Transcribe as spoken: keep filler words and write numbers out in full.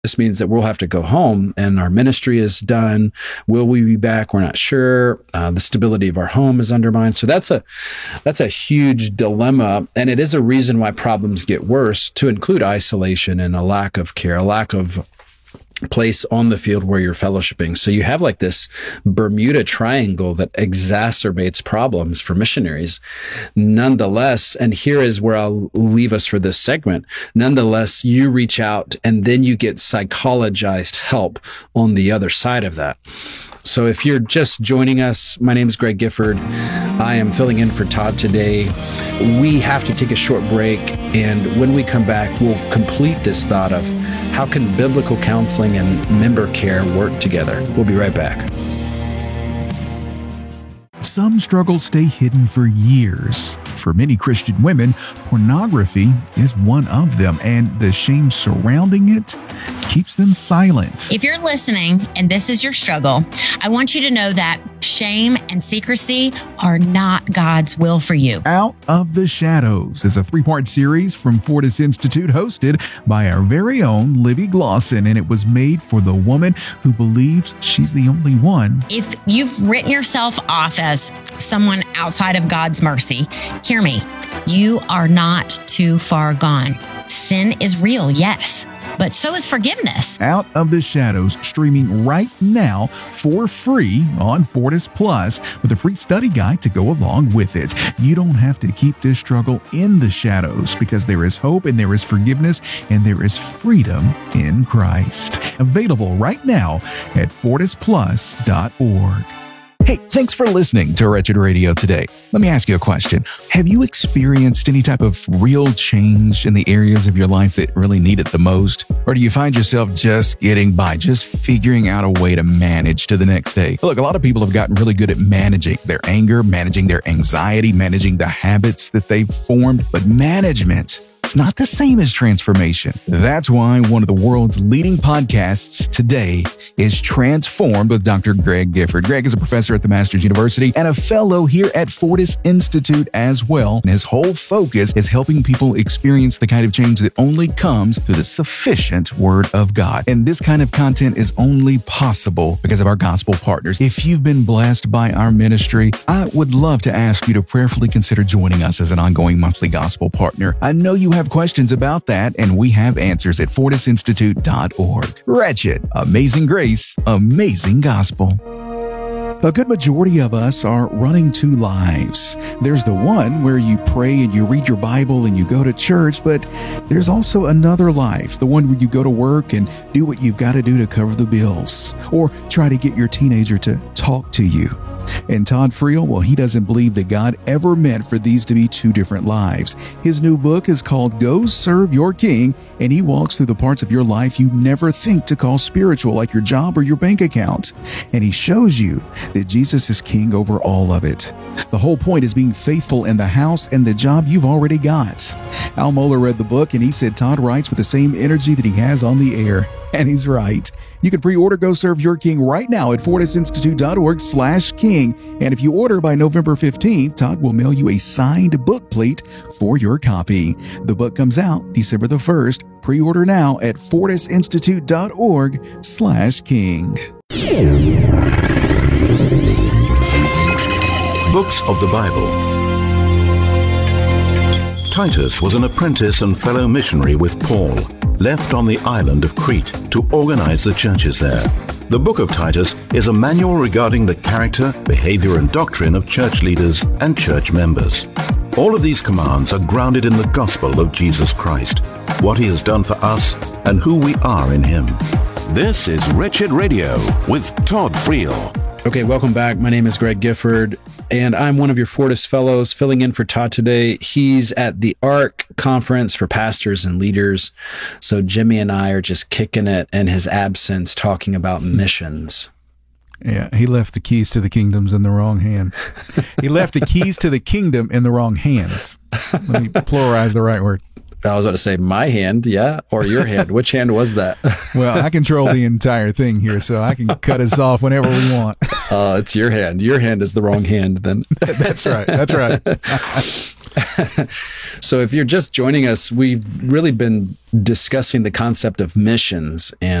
This means that we'll have to go home and our ministry is done. Will we be back? We're not sure. Uh, the stability of our home is undermined. So that's a that's a huge dilemma. And it is a reason why problems get worse, to include isolation and a lack of care, a lack of place on the field where you're fellowshipping. So you have like this Bermuda Triangle that exacerbates problems for missionaries. Nonetheless, and here is where I'll leave us for this segment, nonetheless, you reach out and then you get psychologized help on the other side of that. So if you're just joining us, my name is Greg Gifford. I am filling in for Todd today. We have to take a short break, and when we come back, we'll complete this thought of how can biblical counseling and member care work together. We'll be right back. Some struggles stay hidden for years. For many Christian women, pornography is one of them, and the shame surrounding it keeps them silent. If you're listening and this is your struggle, I want you to know that shame and secrecy are not God's will for you. Out of the Shadows is a three-part series from Fortis Institute hosted by our very own Libby Glosson, and it was made for the woman who believes she's the only one. If you've written yourself off as someone outside of God's mercy, hear me. You are not too far gone. Sin is real, yes, but so is forgiveness. Out of the Shadows, streaming right now for free on Fortis Plus with a free study guide to go along with it. You don't have to keep this struggle in the shadows, because there is hope and there is forgiveness and there is freedom in Christ. Available right now at fortis plus dot org. Hey, thanks for listening to Wretched Radio today. Let me ask you a question. Have you experienced any type of real change in the areas of your life that really need it the most? Or do you find yourself just getting by, just figuring out a way to manage to the next day? Look, a lot of people have gotten really good at managing their anger, managing their anxiety, managing the habits that they've formed, but management, it's not the same as transformation. That's why one of the world's leading podcasts today is Transformed with Doctor Greg Gifford. Greg is a professor at the Masters University and a fellow here at Fortis Institute as well. And his whole focus is helping people experience the kind of change that only comes through the sufficient Word of God. And this kind of content is only possible because of our gospel partners. If you've been blessed by our ministry, I would love to ask you to prayerfully consider joining us as an ongoing monthly gospel partner. I know you have questions about that, and we have answers at fortis institute dot org. Wretched, amazing grace, amazing gospel. A good majority of us are running two lives. There's the one where you pray and you read your Bible and you go to church, but there's also another life, the one where you go to work and do what you've got to do to cover the bills, or try to get your teenager to talk to you. And Todd Friel, well, he doesn't believe that God ever meant for these to be two different lives. His new book is called Go Serve Your King, and he walks through the parts of your life you never think to call spiritual, like your job or your bank account. And he shows you that Jesus is king over all of it. The whole point is being faithful in the house and the job you've already got. Al Mohler read the book, and he said Todd writes with the same energy that he has on the air. And he's right. You can pre-order Go Serve Your King right now at fortis institute dot org slash king. And if you order by November fifteenth, Todd will mail you a signed book plate for your copy. The book comes out December the first. Pre-order now at fortis institute dot org slash king. Books of the Bible. Titus was an apprentice and fellow missionary with Paul, left on the island of Crete to organize the churches there. The book of Titus is a manual regarding the character, behavior, and doctrine of church leaders and church members. All of these commands are grounded in the gospel of Jesus Christ, what he has done for us, and who we are in him. This is Wretched Radio with Todd Friel. Okay, welcome back. My name is Greg Gifford, and I'm one of your Fortis Fellows filling in for Todd today. He's at the ARC Conference for Pastors and Leaders. So Jimmy and I are just kicking it in his absence, talking about missions. Yeah, he left the keys to the kingdoms in the wrong hand. He left the keys to the kingdom in the wrong hands. Let me pluralize the right word. I was about to say my hand, yeah, or your hand. Which hand was that? Well, I control the entire thing here, so I can cut us off whenever we want. Uh, it's your hand. Your hand is the wrong hand, then. That's right. That's right. So if you're just joining us, we've really been discussing the concept of missions and